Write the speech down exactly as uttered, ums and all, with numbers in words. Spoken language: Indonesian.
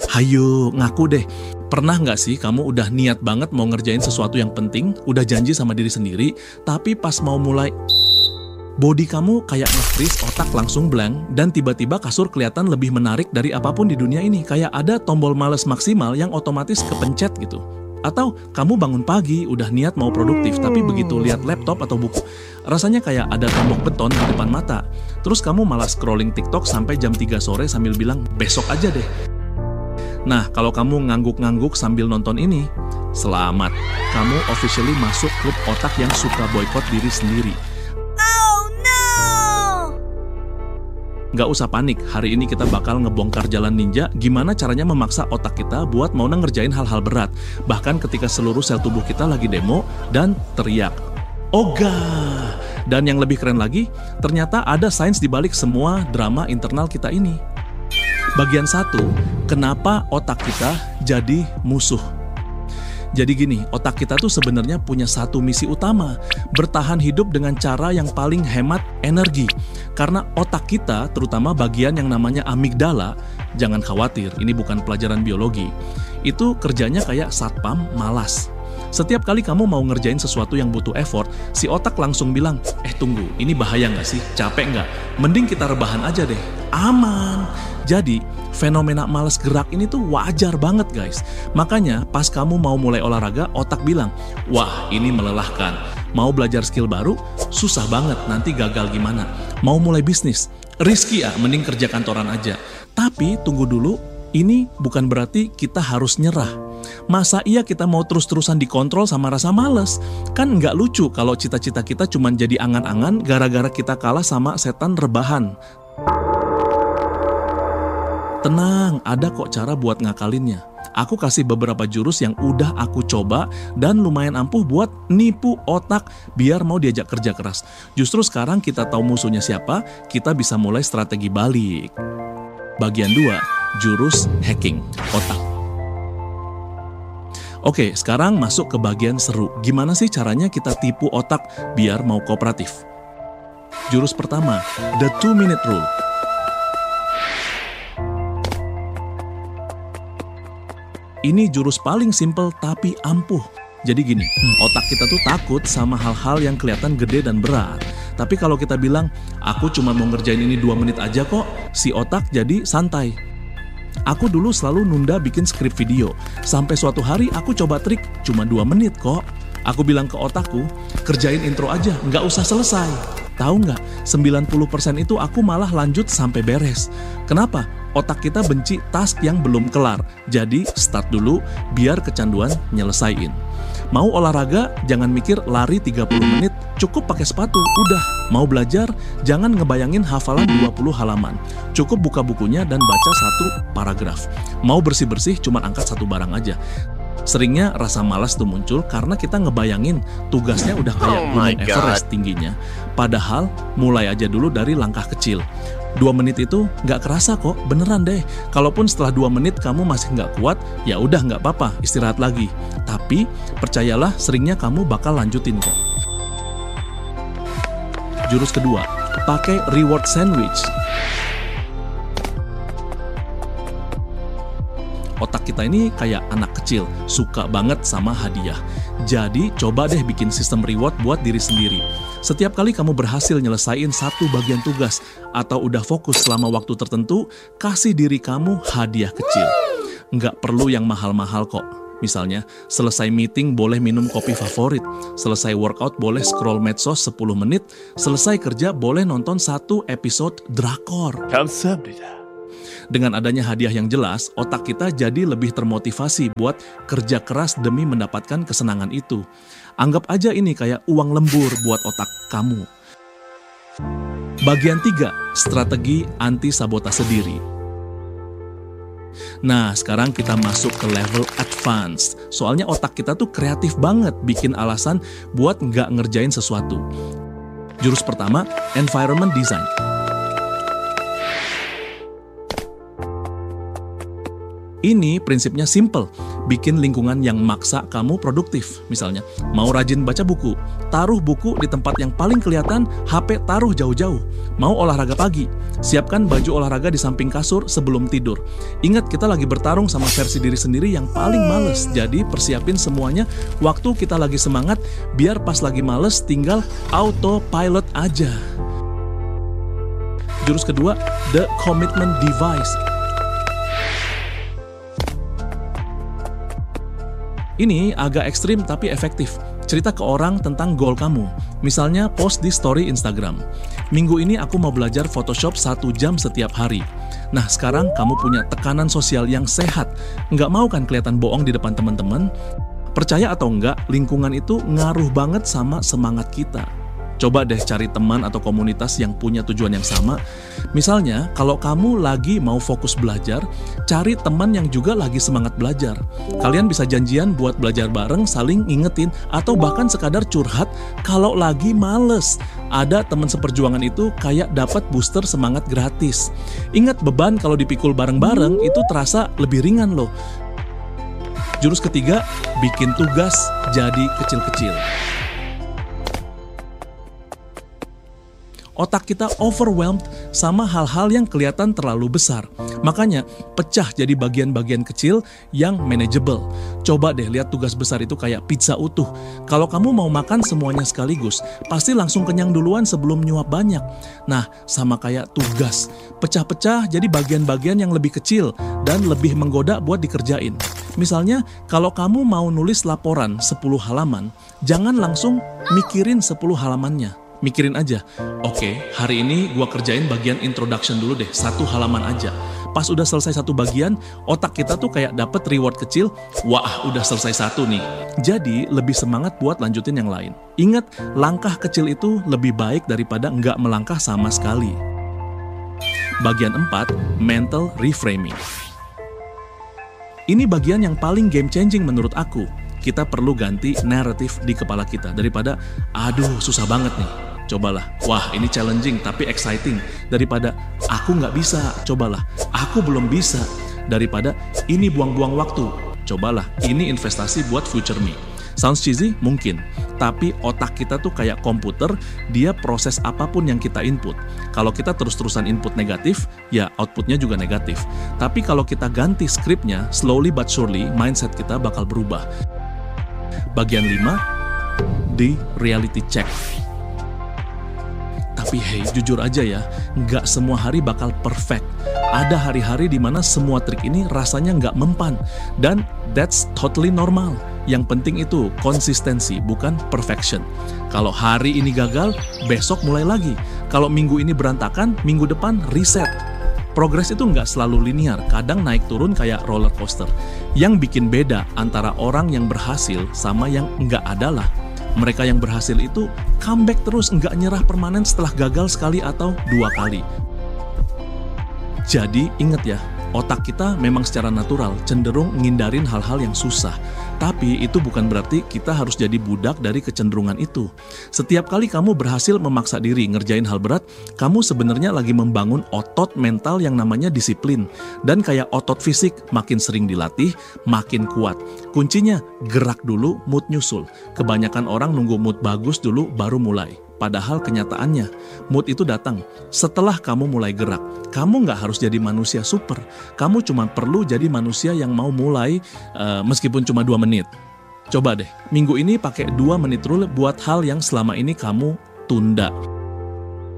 Hayo, ngaku deh. Pernah nggak sih kamu udah niat banget mau ngerjain sesuatu yang penting, udah janji sama diri sendiri, tapi pas mau mulai, body kamu kayak nge-freeze, otak langsung blank, dan tiba-tiba kasur kelihatan lebih menarik dari apapun di dunia ini. Kayak ada tombol males maksimal yang otomatis kepencet gitu. Atau kamu bangun pagi, udah niat mau produktif, tapi begitu lihat laptop atau buku, rasanya kayak ada tembok beton di depan mata. Terus kamu malah scrolling TikTok sampai jam tiga sore sambil bilang, besok aja deh. Nah, kalau kamu ngangguk-ngangguk sambil nonton ini, selamat. Kamu officially masuk klub otak yang suka boykot diri sendiri. Oh no! Nggak usah panik, hari ini kita bakal ngebongkar jalan ninja gimana caranya memaksa otak kita buat mau ngerjain hal-hal berat. Bahkan ketika seluruh sel tubuh kita lagi demo dan teriak, Oga! Dan yang lebih keren lagi, ternyata ada sains dibalik semua drama internal kita ini. Bagian satu, kenapa otak kita jadi musuh? Jadi gini, otak kita tuh sebenarnya punya satu misi utama, bertahan hidup dengan cara yang paling hemat energi. Karena otak kita, terutama bagian yang namanya amigdala, jangan khawatir, ini bukan pelajaran biologi, itu kerjanya kayak satpam malas. Setiap kali kamu mau ngerjain sesuatu yang butuh effort, si otak langsung bilang, eh tunggu, ini bahaya nggak sih? Capek nggak? Mending kita rebahan aja deh, aman. Jadi, fenomena malas gerak ini tuh wajar banget guys. Makanya pas kamu mau mulai olahraga, otak bilang, wah ini melelahkan. Mau belajar skill baru, susah banget, nanti gagal gimana. Mau mulai bisnis, risky ya, mending kerja kantoran aja. Tapi tunggu dulu, ini bukan berarti kita harus nyerah. Masa iya kita mau terus-terusan dikontrol sama rasa malas? Kan nggak lucu kalau cita-cita kita cuma jadi angan-angan gara-gara kita kalah sama setan rebahan. Tenang, ada kok cara buat ngakalinnya. Aku kasih beberapa jurus yang udah aku coba dan lumayan ampuh buat nipu otak biar mau diajak kerja keras. Justru sekarang kita tahu musuhnya siapa, kita bisa mulai strategi balik. Bagian dua, jurus hacking otak. Oke, sekarang masuk ke bagian seru. Gimana sih caranya kita tipu otak biar mau kooperatif? Jurus pertama, the two minute rule. Ini jurus paling simple tapi ampuh. Jadi gini, otak kita tuh takut sama hal-hal yang kelihatan gede dan berat. Tapi kalau kita bilang, aku cuma mau ngerjain ini dua menit aja kok, si otak jadi santai. Aku dulu selalu nunda bikin skrip video. Sampai suatu hari aku coba trik, cuma dua menit kok. Aku bilang ke otakku, kerjain intro aja, nggak usah selesai. Tahu nggak, sembilan puluh persen itu aku malah lanjut sampai beres. Kenapa? Otak kita benci task yang belum kelar. Jadi start dulu biar kecanduan nyelesain. Mau olahraga, jangan mikir lari tiga puluh menit, cukup pakai sepatu, udah. Mau belajar, jangan ngebayangin hafalan dua puluh halaman. Cukup buka bukunya dan baca satu paragraf. Mau bersih-bersih, cuma angkat satu barang aja. Seringnya rasa malas tuh muncul karena kita ngebayangin tugasnya udah kayak Gunung Everest tingginya. Padahal mulai aja dulu dari langkah kecil. Dua menit itu nggak kerasa kok, beneran deh. Kalaupun setelah dua menit kamu masih nggak kuat, ya udah nggak apa-apa, istirahat lagi. Tapi percayalah, seringnya kamu bakal lanjutin kok. Jurus kedua, pakai reward sandwich. Otak kita ini kayak anak kecil, suka banget sama hadiah. Jadi coba deh bikin sistem reward buat diri sendiri. Setiap kali kamu berhasil nyelesain satu bagian tugas atau udah fokus selama waktu tertentu, kasih diri kamu hadiah kecil. Nggak perlu yang mahal-mahal kok. Misalnya, selesai meeting boleh minum kopi favorit, selesai workout boleh scroll medsos sepuluh menit, selesai kerja boleh nonton satu episode drakor. 감사합니다. Dengan adanya hadiah yang jelas, otak kita jadi lebih termotivasi buat kerja keras demi mendapatkan kesenangan itu. Anggap aja ini kayak uang lembur buat otak kamu. Bagian tiga, strategi anti-sabotase diri. Nah, sekarang kita masuk ke level advance. Soalnya otak kita tuh kreatif banget bikin alasan buat nggak ngerjain sesuatu. Jurus pertama, environment design. Ini prinsipnya simple, bikin lingkungan yang maksa kamu produktif. Misalnya, mau rajin baca buku, taruh buku di tempat yang paling kelihatan, H P taruh jauh-jauh. Mau olahraga pagi, siapkan baju olahraga di samping kasur sebelum tidur. Ingat, kita lagi bertarung sama versi diri sendiri yang paling males, jadi persiapin semuanya waktu kita lagi semangat, biar pas lagi males tinggal autopilot aja. Jurus kedua, the commitment device. Ini agak ekstrim tapi efektif. Cerita ke orang tentang goal kamu. Misalnya post di story Instagram. Minggu ini aku mau belajar Photoshop satu jam setiap hari. Nah, sekarang kamu punya tekanan sosial yang sehat. Nggak mau kan kelihatan bohong di depan teman-teman? Percaya atau enggak, lingkungan itu ngaruh banget sama semangat kita. Coba deh cari teman atau komunitas yang punya tujuan yang sama. Misalnya, kalau kamu lagi mau fokus belajar, cari teman yang juga lagi semangat belajar. Kalian bisa janjian buat belajar bareng, saling ngingetin, atau bahkan sekadar curhat kalau lagi males. Ada teman seperjuangan itu kayak dapat booster semangat gratis. Ingat, beban kalau dipikul bareng-bareng itu terasa lebih ringan loh. Jurus ketiga, bikin tugas jadi kecil-kecil. Otak kita overwhelmed sama hal-hal yang kelihatan terlalu besar. Makanya, pecah jadi bagian-bagian kecil yang manageable. Coba deh lihat tugas besar itu kayak pizza utuh. Kalau kamu mau makan semuanya sekaligus, pasti langsung kenyang duluan sebelum nyuap banyak. Nah, sama kayak tugas. Pecah-pecah jadi bagian-bagian yang lebih kecil dan lebih menggoda buat dikerjain. Misalnya, kalau kamu mau nulis laporan sepuluh halaman, jangan langsung mikirin sepuluh halamannya. Mikirin aja, oke, hari ini gua kerjain bagian introduction dulu deh, satu halaman aja. Pas udah selesai satu bagian, otak kita tuh kayak dapet reward kecil, wah udah selesai satu nih. Jadi lebih semangat buat lanjutin yang lain. Ingat, langkah kecil itu lebih baik daripada nggak melangkah sama sekali. Bagian empat, mental reframing. Ini bagian yang paling game changing menurut aku. Kita perlu ganti naratif di kepala kita daripada, aduh susah banget nih. Cobalah, wah ini challenging tapi exciting. Daripada, aku nggak bisa, cobalah, aku belum bisa. Daripada, ini buang-buang waktu. Cobalah, ini investasi buat future me. Sounds cheesy? Mungkin. Tapi otak kita tuh kayak komputer, dia proses apapun yang kita input. Kalau kita terus-terusan input negatif, ya outputnya juga negatif. Tapi kalau kita ganti skripnya, slowly but surely, mindset kita bakal berubah. Bagian lima, di reality check. Tapi hey, jujur aja ya, nggak semua hari bakal perfect. Ada hari-hari di mana semua trik ini rasanya nggak mempan. Dan that's totally normal. Yang penting itu konsistensi, bukan perfection. Kalau hari ini gagal, besok mulai lagi. Kalau minggu ini berantakan, minggu depan reset. Progres itu nggak selalu linear, kadang naik turun kayak roller coaster. Yang bikin beda antara orang yang berhasil sama yang nggak adalah mereka yang berhasil itu comeback terus, nggak nyerah permanen setelah gagal sekali atau dua kali. Jadi ingat ya, otak kita memang secara natural cenderung ngindarin hal-hal yang susah. Tapi itu bukan berarti kita harus jadi budak dari kecenderungan itu. Setiap kali kamu berhasil memaksa diri ngerjain hal berat, kamu sebenarnya lagi membangun otot mental yang namanya disiplin. Dan kayak otot fisik, makin sering dilatih, makin kuat. Kuncinya, gerak dulu, mood nyusul. Kebanyakan orang nunggu mood bagus dulu, baru mulai. Padahal kenyataannya, mood itu datang setelah kamu mulai gerak. Kamu nggak harus jadi manusia super. Kamu cuma perlu jadi manusia yang mau mulai uh, meskipun cuma dua menit. Coba deh, minggu ini pakai dua menit rule buat hal yang selama ini kamu tunda.